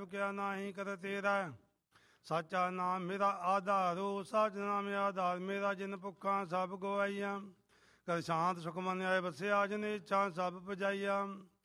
ਕਿਆ ਨਾਹੀ ਕਦ ਤੇਰਾ। ਸਾਚਾ ਨਾਮ ਮੇਰਾ ਆਧਾਰੋ, ਸਚ ਨਾਮ ਆਧਾਰ ਮੇਰਾ। ਜਿਨ ਭੁੱਖਾਂ ਸਭ ਗਵਾਈਆਂ, ਕਦ ਸ਼ਾਂਤ ਸੁਖ ਮਨ ਆਏ ਵਸਿਆ। ਜਿਨ ਇੱਛਾ ਸਭ ਪੁਜਾਈਆ।